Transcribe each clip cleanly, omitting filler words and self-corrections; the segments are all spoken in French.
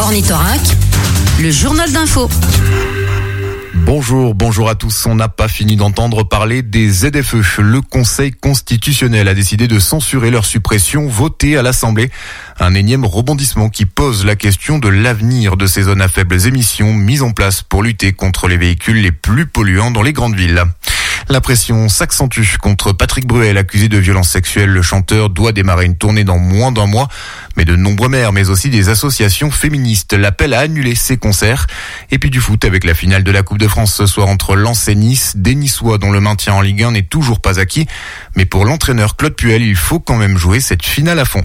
Ornithorynque, le journal d'info. Bonjour à tous. On n'a pas fini d'entendre parler des ZFE. Le Conseil constitutionnel a décidé de censurer leur suppression votée à l'Assemblée. Un énième rebondissement qui pose la question de l'avenir de ces zones à faibles émissions mises en place pour lutter contre les véhicules les plus polluants dans les grandes villes. La pression s'accentue contre Patrick Bruel, accusé de violences sexuelles. Le chanteur doit démarrer une tournée dans moins d'un mois. Mais de nombreux maires, mais aussi des associations féministes l'appellent à annuler ses concerts. Et puis du foot avec la finale de la Coupe de France ce soir entre Lens et Nice. Des Niçois dont le maintien en Ligue 1 n'est toujours pas acquis. Mais pour l'entraîneur Claude Puel, il faut quand même jouer cette finale à fond.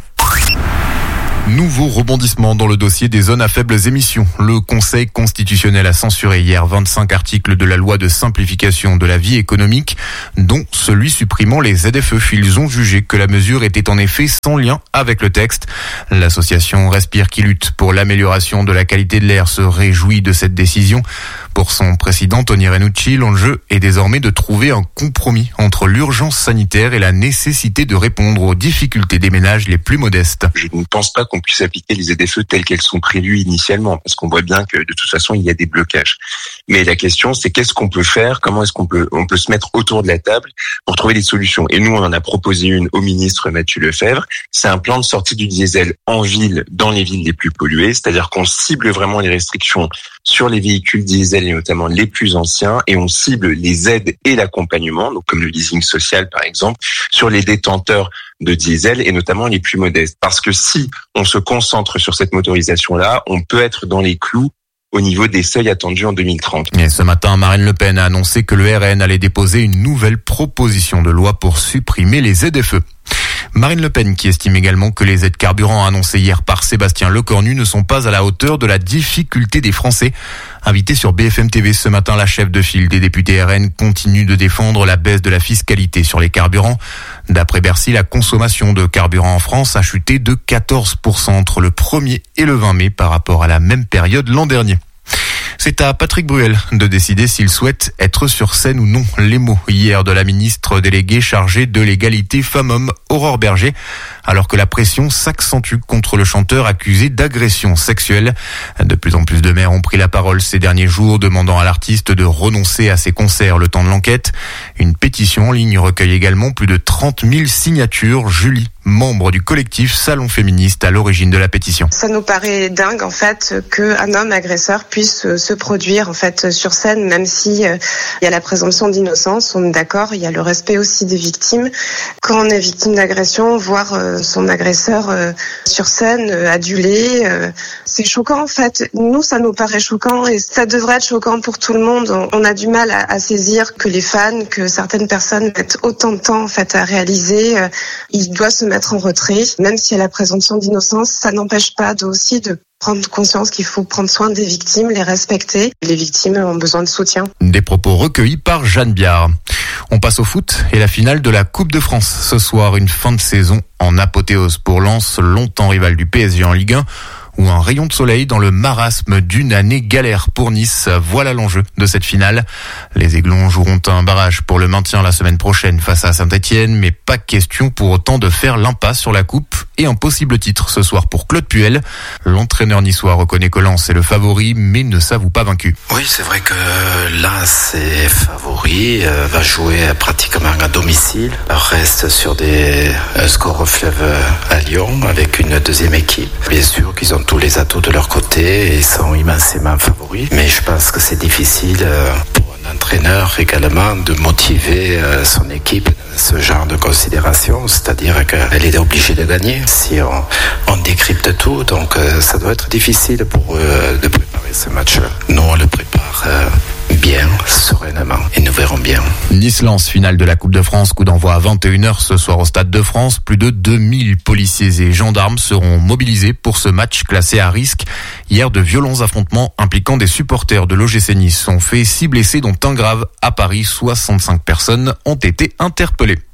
Nouveau rebondissement dans le dossier des zones à faibles émissions. Le Conseil constitutionnel a censuré hier 25 articles de la loi de simplification de la vie économique, dont celui supprimant les ZFE. Ils ont jugé que la mesure était en effet sans lien avec le texte. L'association Respire qui lutte pour l'amélioration de la qualité de l'air se réjouit de cette décision. Pour son président Tony Ranucci, l'enjeu est désormais de trouver un compromis entre l'urgence sanitaire et la nécessité de répondre aux difficultés des ménages les plus modestes. Je ne pense pas qu'on puisse appliquer les ZFE telles qu'elles sont prévues initialement, parce qu'on voit bien que de toute façon il y a des blocages. Mais la question c'est qu'est-ce qu'on peut faire, comment est-ce qu'on peut se mettre autour de la table pour trouver des solutions. Et nous on en a proposé une au ministre Mathieu Lefebvre. C'est un plan de sortie du diesel en ville, dans les villes les plus polluées, c'est-à-dire qu'on cible vraiment les restrictions sur les véhicules diesel et notamment les plus anciens, et on cible les aides et l'accompagnement, donc comme le leasing social par exemple, sur les détenteurs de diesel et notamment les plus modestes. Parce que si on se concentre sur cette motorisation-là, on peut être dans les clous au niveau des seuils attendus en 2030. Et ce matin, Marine Le Pen a annoncé que le RN allait déposer une nouvelle proposition de loi pour supprimer les ZFE. Marine Le Pen qui estime également que les aides carburant annoncées hier par Sébastien Lecornu ne sont pas à la hauteur de la difficulté des Français. Invitée sur BFM TV ce matin, la chef de file des députés RN continue de défendre la baisse de la fiscalité sur les carburants. D'après Bercy, la consommation de carburant en France a chuté de 14% entre le 1er et le 20 mai par rapport à la même période l'an dernier. C'est à Patrick Bruel de décider s'il souhaite être sur scène ou non. Les mots hier de la ministre déléguée chargée de l'égalité femmes-hommes, Aurore Berger, alors que la pression s'accentue contre le chanteur accusé d'agression sexuelle. De plus en plus de maires ont pris la parole ces derniers jours, demandant à l'artiste de renoncer à ses concerts le temps de l'enquête. Une pétition en ligne recueille également plus de 30 000 signatures. Julie, membre du collectif Salon Féministe, à l'origine de la pétition. Ça nous paraît dingue en fait qu'un homme agresseur puisse se produire en fait sur scène, même si il y a la présomption d'innocence, on est d'accord, il y a le respect aussi des victimes. Quand on est victime d'agression, voir son agresseur sur scène adulé, c'est choquant en fait. Nous, ça nous paraît choquant et ça devrait être choquant pour tout le monde. On a du mal à saisir que les fans, que certaines personnes mettent autant de temps en fait à réaliser. Il doit se mettre en retrait, même s'il y a la présomption d'innocence, ça n'empêche pas aussi de prendre conscience qu'il faut prendre soin des victimes, les respecter. Les victimes ont besoin de soutien. Des propos recueillis par Jeanne Biard. On passe au foot et la finale de la Coupe de France. Ce soir, une fin de saison en apothéose pour Lens, longtemps rival du PSG en Ligue 1. Ou un rayon de soleil dans le marasme d'une année galère pour Nice. Voilà l'enjeu de cette finale. Les Aiglons joueront un barrage pour le maintien la semaine prochaine face à Saint-Etienne, mais pas question pour autant de faire l'impasse sur la coupe et un possible titre ce soir pour Claude Puel. L'entraîneur niçois reconnaît que Lens est le favori, mais ne s'avoue pas vaincu. Oui, c'est vrai que Lens est favori, va jouer pratiquement à domicile, reste sur des scores fleuve à Lyon avec une deuxième équipe. Bien sûr qu'ils ont tous les atouts de leur côté et sont immensément favoris. Mais je pense que c'est difficile pour un entraîneur également de motiver son équipe dans ce genre de considération, c'est-à-dire qu'elle est obligée de gagner si on décrypte tout. Donc ça doit être difficile pour eux de préparer ce match-là. Nous, on le prépare bien, sereinement, et nous verrons bien. Nice-Lens, finale de la Coupe de France, coup d'envoi à 21h ce soir au Stade de France. Plus de 2000 policiers et gendarmes seront mobilisés pour ce match classé à risque. Hier, de violents affrontements impliquant des supporters de l'OGC Nice ont fait 6 blessés, dont un grave. À Paris, 65 personnes ont été interpellées.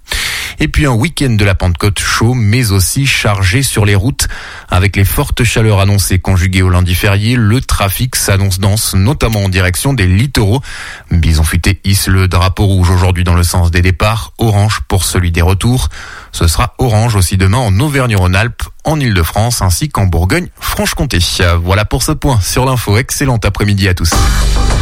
Et puis un week-end de la Pentecôte chaud, mais aussi chargé sur les routes. Avec les fortes chaleurs annoncées conjuguées au lundi férié, le trafic s'annonce dense, notamment en direction des littoraux. Bison Futé hisse le drapeau rouge aujourd'hui dans le sens des départs, orange pour celui des retours. Ce sera orange aussi demain en Auvergne-Rhône-Alpes, en Ile-de-France ainsi qu'en Bourgogne-Franche-Comté. Voilà pour ce point sur l'info. Excellent après-midi à tous.